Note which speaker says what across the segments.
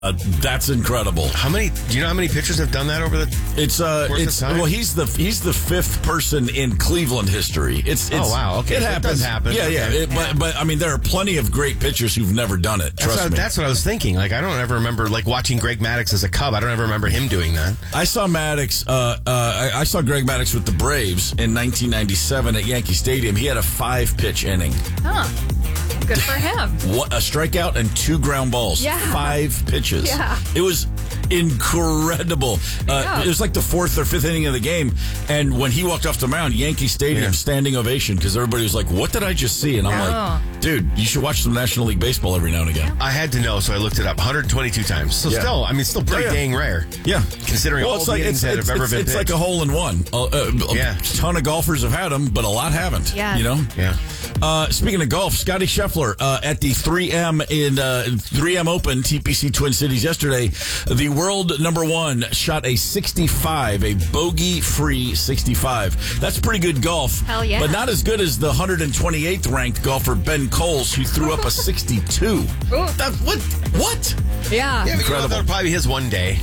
Speaker 1: That's incredible.
Speaker 2: Do you know how many pitchers have done that over the course of time?
Speaker 1: Well, he's the fifth person in Cleveland history.
Speaker 2: Oh, wow. Okay.
Speaker 1: It
Speaker 2: That
Speaker 1: happens.
Speaker 2: does happen.
Speaker 1: Yeah,
Speaker 2: Okay.
Speaker 1: But I mean, there are plenty of great pitchers who've never done it. Trust me.
Speaker 2: That's what I was thinking. Like, I don't ever remember watching Greg Maddux as a Cub. I don't ever remember him doing that.
Speaker 1: I saw Maddux. I saw Greg Maddux with the Braves in 1997 at Yankee Stadium. He had a 5-pitch inning.
Speaker 3: Huh. Good for him.
Speaker 1: A strikeout and 2 ground balls.
Speaker 3: Yeah.
Speaker 1: 5 pitches.
Speaker 3: Yeah.
Speaker 1: It was incredible. It was like the 4th or 5th inning of the game, and when he walked off the mound, Yankee Stadium, standing ovation, because everybody was like, what did I just see? And I'm like, dude, you should watch some National League Baseball every now and again.
Speaker 2: I had to know, so I looked it up. 122 times. So still pretty dang rare.
Speaker 1: Yeah.
Speaker 2: Considering all the innings that have ever been pitched.
Speaker 1: It's like a hole in one. A ton of golfers have had them, but a lot haven't.
Speaker 3: Yeah.
Speaker 1: You know?
Speaker 2: Yeah.
Speaker 1: Speaking of golf, Scotty Scheffler at the 3M in 3M Open, TPC Twin Cities yesterday, the world number 1 shot a 65, a bogey-free 65. That's pretty good golf.
Speaker 3: Hell yeah.
Speaker 1: But not as good as the 128th ranked golfer Ben Coles, who threw up a 62. What?
Speaker 3: Yeah.
Speaker 2: Yeah,
Speaker 1: Incredible.
Speaker 2: that'll probably be his one day.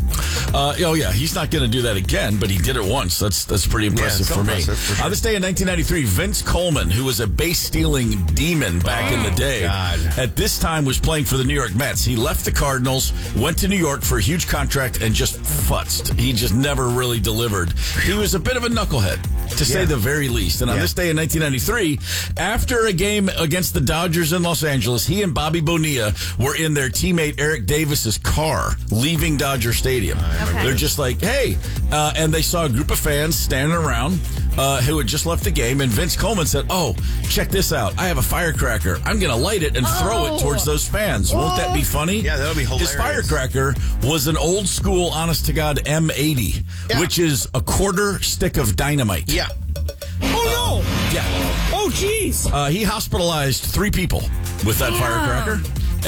Speaker 1: He's not going to do that again, but he did it once. That's pretty impressive for me.
Speaker 2: Sure.
Speaker 1: On this day in 1993, Vince Coleman, who was a base-stealing demon back in the day, at this time was playing for the New York Mets. He left the Cardinals, went to New York for a huge contract, and just futzed. He just never really delivered. He was a bit of a knucklehead, to say the very least. And on this day in 1993, after a game against the Dodgers in Los Angeles, he and Bobby Bonilla were in their teammate Eric Davis's car leaving Dodger Stadium. They're just like, hey. And they saw a group of fans standing around who had just left the game. And Vince Coleman said, oh, check this out. I have a firecracker. I'm going to light it and throw it towards those fans. Won't that be funny?
Speaker 2: Yeah, that'll be hilarious.
Speaker 1: His firecracker was an old school, honest-to-God M80, which is a quarter stick of dynamite.
Speaker 2: Yeah.
Speaker 4: Oh, no.
Speaker 1: Yeah.
Speaker 4: Oh, jeez.
Speaker 1: He hospitalized 3 people with that firecracker.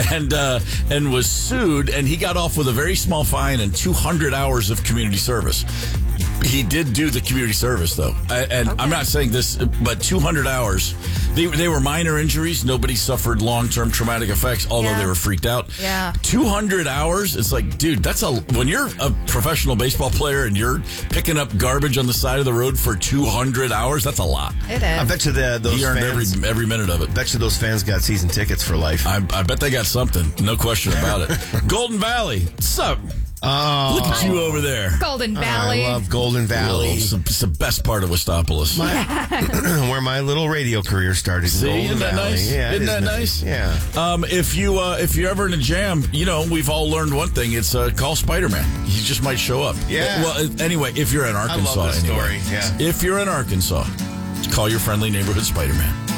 Speaker 1: And was sued, and he got off with a very small fine and 200 hours of community service. He did do the community service, though. I'm not saying this, but 200 hours. They were minor injuries. Nobody suffered long-term traumatic effects, although they were freaked out.
Speaker 3: Yeah.
Speaker 1: 200 hours, it's like, dude, when you're a professional baseball player and you're picking up garbage on the side of the road for 200 hours, that's a lot.
Speaker 3: It is.
Speaker 2: I bet you those
Speaker 1: He earned
Speaker 2: fans...
Speaker 1: every minute of it.
Speaker 2: I bet you those fans got season tickets for life.
Speaker 1: I bet they got something. No question about it. Golden Valley. What's up?
Speaker 2: Oh,
Speaker 1: Look at you over there.
Speaker 3: Golden Valley.
Speaker 2: I love Golden Valley.
Speaker 1: It's the best part of Westopolis.
Speaker 2: Where my little radio career started.
Speaker 1: See,
Speaker 2: Golden
Speaker 1: isn't that
Speaker 2: Valley.
Speaker 1: nice?
Speaker 2: Yeah,
Speaker 1: Isn't that nice?
Speaker 2: Yeah.
Speaker 1: If you're ever in a jam, we've all learned one thing. It's call Spider-Man. He just might show up.
Speaker 2: Yeah.
Speaker 1: Well, anyway, if you're in Arkansas,
Speaker 2: I love this story. Yeah.
Speaker 1: If you're in Arkansas, call your friendly neighborhood Spider-Man.